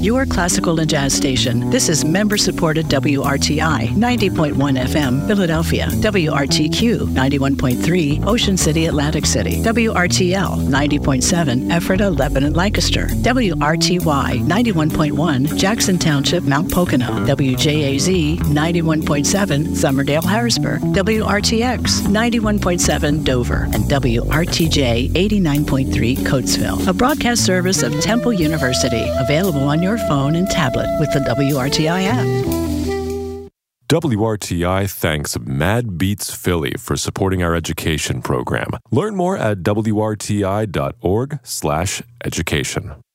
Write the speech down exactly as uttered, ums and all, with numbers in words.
your classical and jazz station. This is member-supported W R T I ninety point one F M, Philadelphia. W R T Q ninety-one point three, Ocean City, Atlantic City. W R T L ninety point seven, Ephrata, Lebanon, Lancaster. W R T Y ninety-one point one, Jackson Township, Mount Pocono. W J A Z ninety-one point seven, Summerdale, Harrisburg. W R T X ninety-one point seven, Dover. And W R T J eighty-nine point three, Coatesville. A broadcast service of Temple University. Available on your phone and tablet with the W R T I app. W R T I thanks Mad Beats Philly for supporting our education program. Learn more at W R T I dot org slash education.